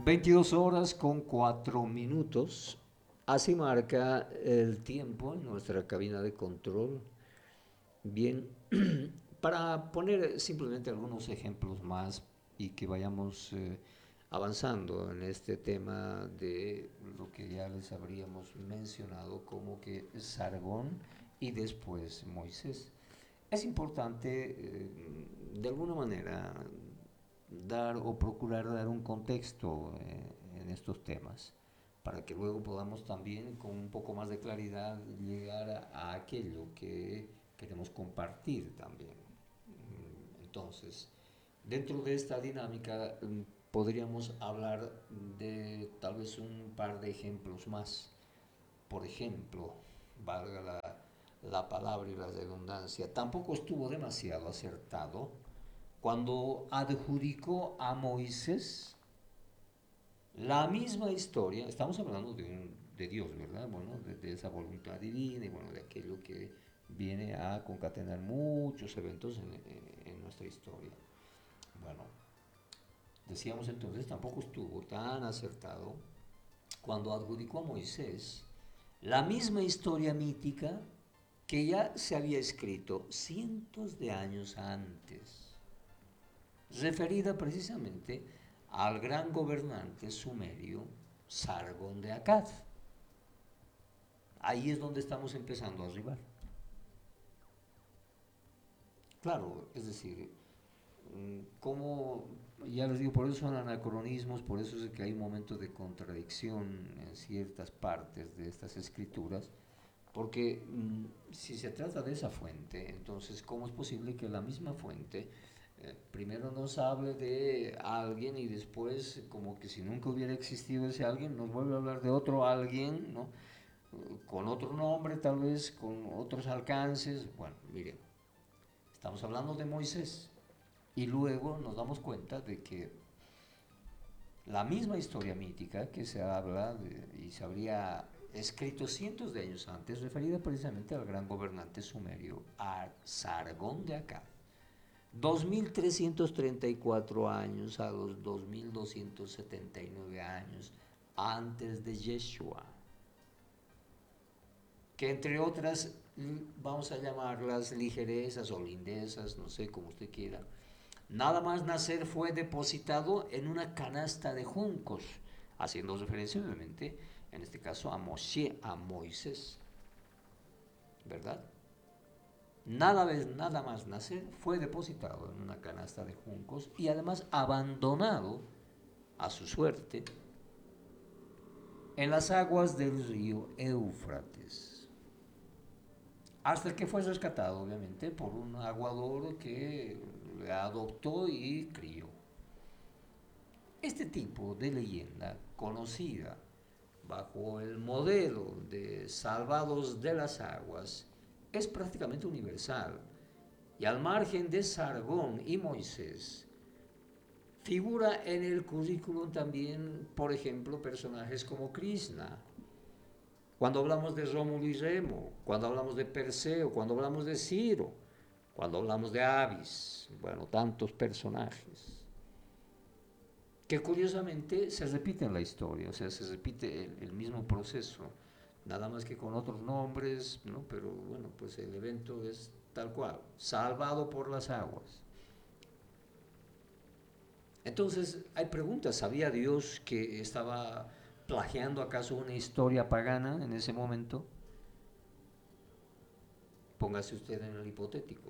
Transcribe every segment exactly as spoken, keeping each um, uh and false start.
veintidós horas con cuatro minutos. Así marca el tiempo en nuestra cabina de control. Bien, para poner simplemente algunos ejemplos más y que vayamos eh, avanzando en este tema de lo que ya les habríamos mencionado como que Sargón y después Moisés. Es importante, eh, de alguna manera, dar o procurar dar un contexto eh, en estos temas, para que luego podamos también con un poco más de claridad llegar a, a aquello que queremos compartir también. Entonces, dentro de esta dinámica podríamos hablar de tal vez un par de ejemplos más. Por ejemplo, valga la, la palabra y la redundancia, tampoco estuvo demasiado acertado cuando adjudicó a Moisés la misma historia. Estamos hablando de, un, de Dios, ¿verdad? Bueno, de, de, esa voluntad divina y bueno, de aquello que viene a concatenar muchos eventos en, en, en nuestra historia. Bueno, decíamos entonces, tampoco estuvo tan acertado cuando adjudicó a Moisés la misma historia mítica que ya se había escrito cientos de años antes, referida precisamente al gran gobernante sumerio Sargón de Akkad. Ahí es donde estamos empezando a arribar. Claro, es decir, como ya les digo, por eso son anacronismos, por eso es que hay momentos de contradicción en ciertas partes de estas escrituras, porque mmm, si se trata de esa fuente, entonces ¿cómo es posible que la misma fuente eh, primero nos hable de alguien y después, como que si nunca hubiera existido ese alguien, nos vuelve a hablar de otro alguien, ¿no? Con otro nombre, tal vez, con otros alcances? Bueno, miren, estamos hablando de Moisés y luego nos damos cuenta de que la misma historia mítica que se habla de, y se habría escrito cientos de años antes, referida precisamente al gran gobernante sumerio, a Sargón de Akkad. dos mil trescientos treinta y cuatro años a los dos mil doscientos setenta y nueve años antes de Yeshua, que entre otras vamos a llamarlas ligerezas o lindezas, no sé como usted quiera, nada más nacer fue depositado en una canasta de juncos, haciendo referencia obviamente en este caso a Moshe, a Moisés, ¿verdad? Nada, nada más nacer fue depositado en una canasta de juncos y además abandonado a su suerte en las aguas del río Éufrates, hasta que fue rescatado obviamente por un aguador que le adoptó y crió. Este tipo de leyenda, conocida bajo el modelo de salvados de las aguas, es prácticamente universal, y al margen de Sargón y Moisés, figura en el currículum también, por ejemplo, personajes como Krishna. Cuando hablamos de Rómulo y Remo, cuando hablamos de Perseo, cuando hablamos de Ciro, cuando hablamos de Avis, bueno, tantos personajes que curiosamente se repite en la historia, o sea, se repite el, el mismo proceso, nada más que con otros nombres, ¿no? Pero bueno, pues el evento es tal cual, salvado por las aguas. Entonces hay preguntas, ¿sabía Dios que estaba plagiando acaso una historia pagana en ese momento? Póngase usted en el hipotético.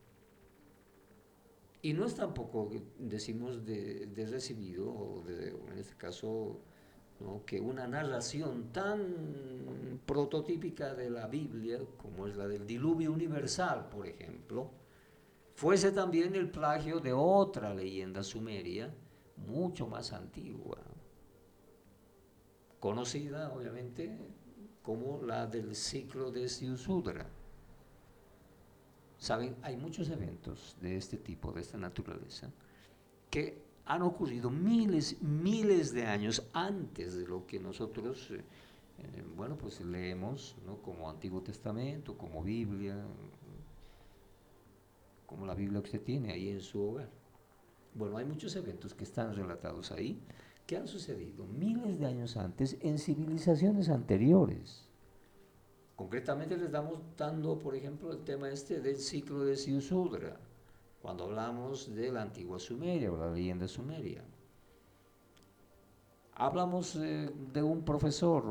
Y no es tampoco, decimos, de, de recibido, o de, en este caso, ¿no?, que una narración tan prototípica de la Biblia, como es la del diluvio universal, por ejemplo, fuese también el plagio de otra leyenda sumeria, mucho más antigua, conocida obviamente como la del ciclo de Siusudra. Saben, hay muchos eventos de este tipo, de esta naturaleza, que han ocurrido miles, miles de años antes de lo que nosotros, eh, eh, bueno, pues leemos, ¿no?, como Antiguo Testamento, como Biblia, como la Biblia que usted tiene ahí en su hogar. Bueno, hay muchos eventos que están relatados ahí, que han sucedido miles de años antes en civilizaciones anteriores. Concretamente les damos dando, por ejemplo, el tema este del ciclo de Siusudra, cuando hablamos de la antigua Sumeria o la leyenda sumeria. Hablamos eh, de un profesor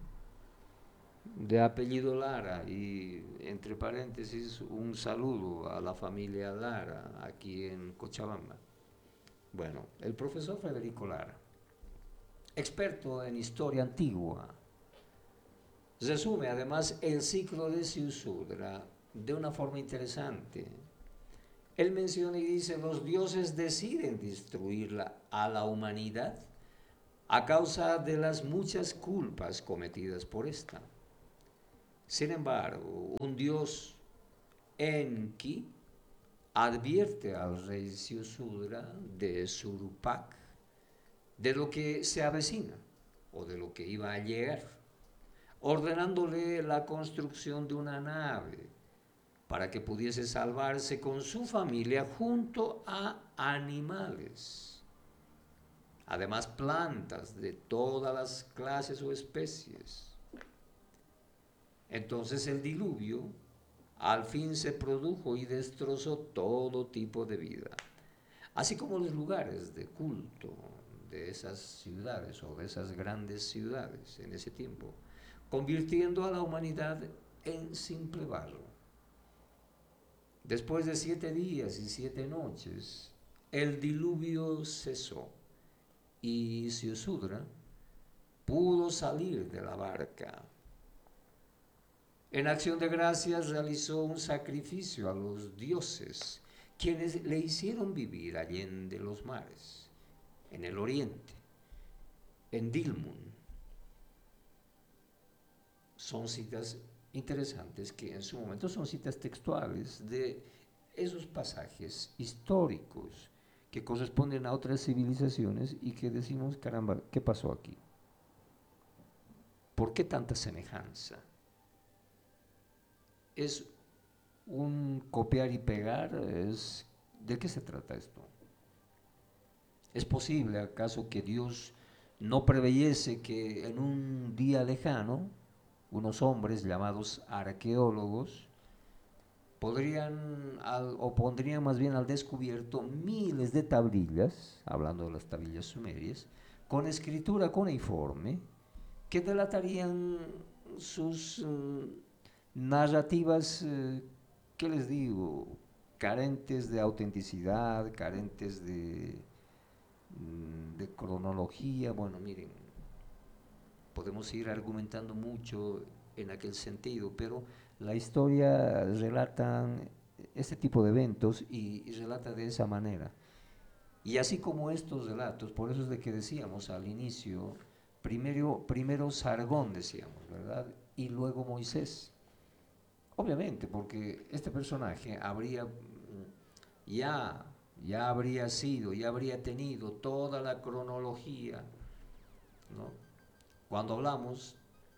de apellido Lara y, entre paréntesis, un saludo a la familia Lara aquí en Cochabamba. Bueno, el profesor Federico Lara, experto en historia antigua, resume además el ciclo de Siusudra de una forma interesante. Él menciona y dice, los dioses deciden destruirla a la humanidad a causa de las muchas culpas cometidas por esta. Sin embargo, un dios Enki advierte al rey Siusudra de Surupak de lo que se avecina o de lo que iba a llegar, ordenándole la construcción de una nave para que pudiese salvarse con su familia junto a animales, además plantas de todas las clases o especies. Entonces el diluvio al fin se produjo y destrozó todo tipo de vida, así como los lugares de culto de esas ciudades o de esas grandes ciudades en ese tiempo, convirtiendo a la humanidad en simple barro. Después de siete días y siete noches, el diluvio cesó y Siusudra pudo salir de la barca. En acción de gracias realizó un sacrificio a los dioses, quienes le hicieron vivir allende los mares, en el oriente, en Dilmun. Son citas interesantes que en su momento son citas textuales de esos pasajes históricos que corresponden a otras civilizaciones y que decimos, caramba, ¿qué pasó aquí? ¿Por qué tanta semejanza? ¿Es un copiar y pegar? Es, ¿de qué se trata esto? ¿Es posible acaso que Dios no preveyese que en un día lejano unos hombres llamados arqueólogos podrían al, o pondrían más bien al descubierto miles de tablillas, hablando de las tablillas sumerias, con escritura cuneiforme que delatarían sus uh, narrativas, uh, ¿qué les digo?, carentes de autenticidad, carentes de, de cronología. Bueno, miren, podemos ir argumentando mucho en aquel sentido, pero la historia relata este tipo de eventos y, y relata de esa manera. Y así como estos relatos, por eso es de que decíamos al inicio, primero, primero Sargón decíamos, ¿verdad? Y luego Moisés. Obviamente, porque este personaje habría ya, ya habría sido, ya habría tenido toda la cronología, ¿no? Cuando hablamos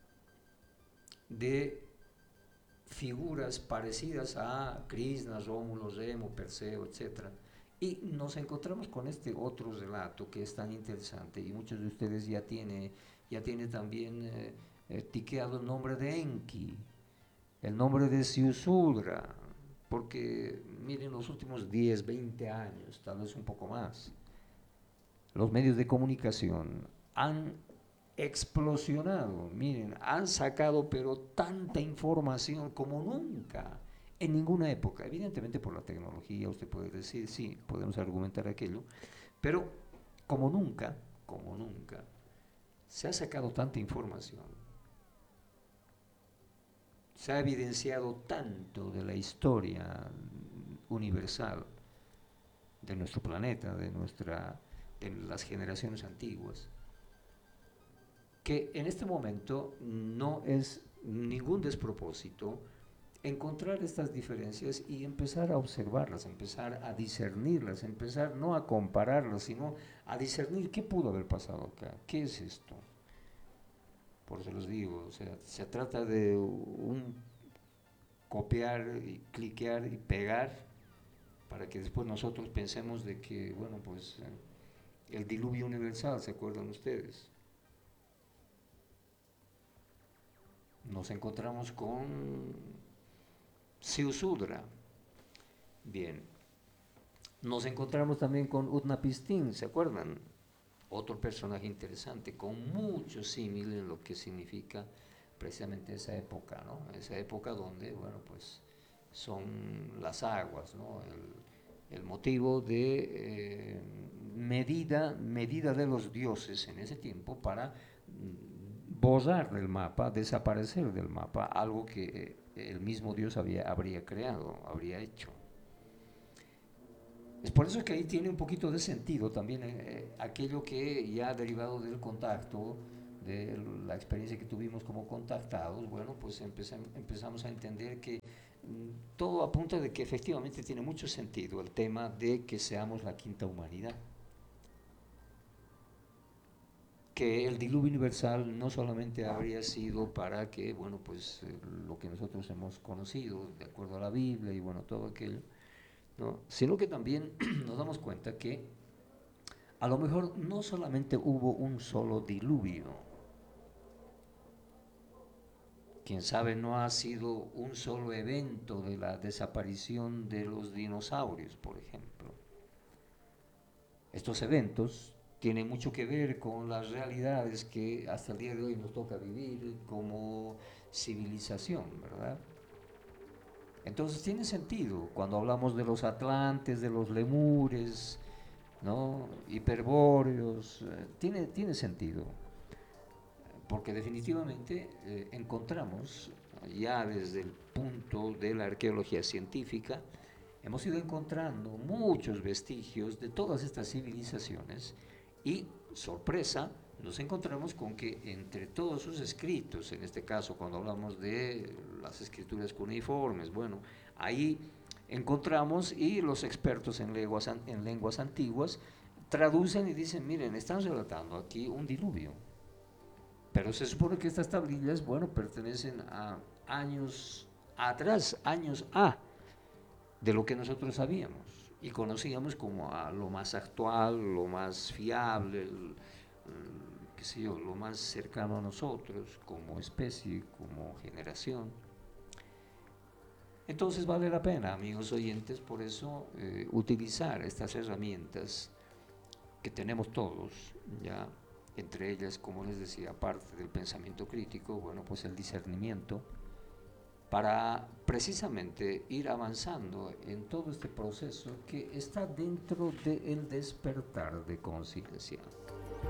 de figuras parecidas a Krishna, Rómulo, Remo, Perseo, etcétera, y nos encontramos con este otro relato que es tan interesante y muchos de ustedes ya tiene, ya tiene también eh, eh, tiqueado el nombre de Enki, el nombre de Siusudra, porque miren, los últimos diez, veinte años, tal vez un poco más, los medios de comunicación han explosionado, miren, han sacado pero tanta información como nunca en ninguna época. Evidentemente por la tecnología usted puede decir, sí, podemos argumentar aquello, pero como nunca, como nunca, se ha sacado tanta información, se ha evidenciado tanto de la historia universal de nuestro planeta, de, nuestra, de las generaciones antiguas, que en este momento no es ningún despropósito encontrar estas diferencias y empezar a observarlas, empezar a discernirlas, empezar no a compararlas, sino a discernir qué pudo haber pasado acá, qué es esto. Por eso les digo, o sea, se trata de un copiar y cliquear y pegar para que después nosotros pensemos de que, bueno, pues el diluvio universal, ¿se acuerdan ustedes? Nos encontramos con Siusudra. Bien. Nos encontramos también con Utnapishtim, ¿se acuerdan? Otro personaje interesante, con mucho símil en lo que significa precisamente esa época, ¿no? Esa época donde, bueno, pues son las aguas, ¿no? El, el motivo de eh, medida, medida de los dioses en ese tiempo para borrar del mapa, desaparecer del mapa, algo que el mismo Dios había, habría creado, habría hecho. Es por eso que ahí tiene un poquito de sentido también eh, aquello que ya ha derivado del contacto, de la experiencia que tuvimos como contactados. Bueno, pues empezam, empezamos a entender que mm, todo apunta de que efectivamente tiene mucho sentido el tema de que seamos la quinta humanidad. Que el diluvio universal no solamente habría sido para que, bueno, pues eh, lo que nosotros hemos conocido, de acuerdo a la Biblia y bueno, todo aquello, ¿no? Sino que también nos damos cuenta que a lo mejor no solamente hubo un solo diluvio, quién sabe no ha sido un solo evento de la desaparición de los dinosaurios, por ejemplo. Estos eventos tienen mucho que ver con las realidades que hasta el día de hoy nos toca vivir como civilización, ¿verdad? Entonces tiene sentido cuando hablamos de los atlantes, de los lemures, ¿no? Hiperbóreos, eh, tiene, tiene sentido, porque definitivamente eh, encontramos, ya desde el punto de la arqueología científica, hemos ido encontrando muchos vestigios de todas estas civilizaciones y, sorpresa, nos encontramos con que entre todos sus escritos, en este caso cuando hablamos de las escrituras cuneiformes, bueno, ahí encontramos y los expertos en lenguas, en lenguas antiguas traducen y dicen, miren, están relatando aquí un diluvio, pero se supone que estas tablillas, bueno, pertenecen a años atrás, años A, de lo que nosotros sabíamos y conocíamos como a lo más actual, lo más fiable, el, el, qué sé yo, lo más cercano a nosotros como especie, como generación. Entonces vale la pena, amigos oyentes, por eso eh, utilizar estas herramientas que tenemos todos, ya entre ellas, como les decía, aparte del pensamiento crítico, bueno, pues el discernimiento, para precisamente ir avanzando en todo este proceso que está dentro del despertar de conciencia.